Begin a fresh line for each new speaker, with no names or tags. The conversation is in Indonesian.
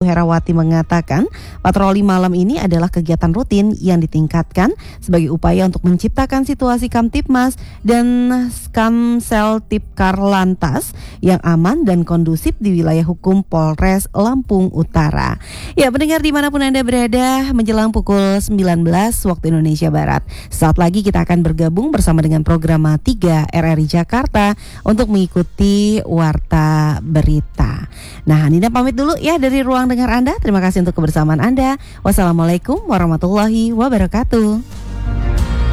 Herawati mengatakan, patroli malam ini adalah kegiatan rutin yang ditingkatkan sebagai upaya untuk menciptakan situasi Kamtibmas dan Kamsel Tipkar Lantas yang aman dan kondusif di wilayah hukum Polres Lampung Utara. Ya, pendengar dimanapun Anda berada, menjelang pukul 19 waktu Indonesia Barat. Saat lagi kita akan bergabung bersama dengan Programa 3 RRI Jakarta untuk mengikuti Warta Berita. Nah, Nina pamit dulu ya dari ruang dengar Anda. Terima kasih untuk kebersamaan Anda. Wassalamualaikum warahmatullahi wabarakatuh.